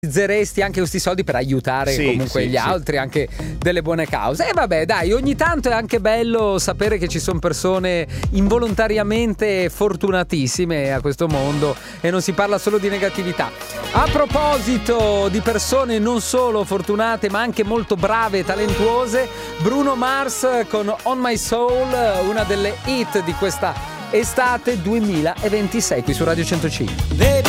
Utilizzeresti anche questi soldi per aiutare comunque gli altri, anche delle buone cause. E vabbè, dai, ogni tanto è anche bello sapere che ci sono persone involontariamente fortunatissime a questo mondo e non si parla solo di negatività. A proposito di persone non solo fortunate ma anche molto brave e talentuose, Bruno Mars con On My Soul, una delle hit di questa estate 2026 qui su Radio 105.